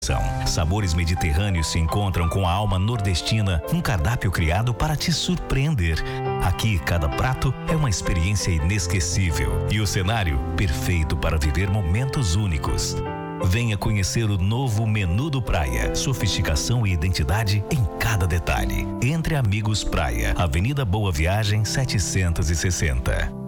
Sabores mediterrâneos se encontram com a alma nordestina, um cardápio criado para te surpreender. Aqui, cada prato é uma experiência inesquecível e o cenário perfeito para viver momentos únicos. Venha conhecer o novo Menu do Praia. Sofisticação e identidade em cada detalhe. Entre Amigos Praia, Avenida Boa Viagem 760.